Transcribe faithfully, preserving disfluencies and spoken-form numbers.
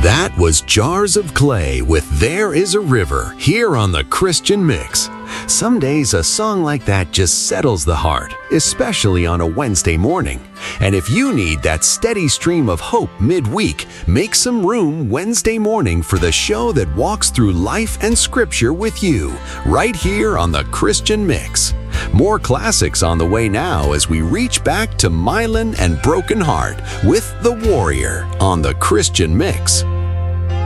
That was Jars of Clay with There Is a River here on the Christian Mix. Some days a song like that just settles the heart, especially on a Wednesday morning. And if you need that steady stream of hope midweek, make some room Wednesday morning for the show that walks through life and scripture with you, right here on the Christian Mix. More classics on the way now as we reach back to Mylan and Broken Heart with The Warrior on the Christian Mix.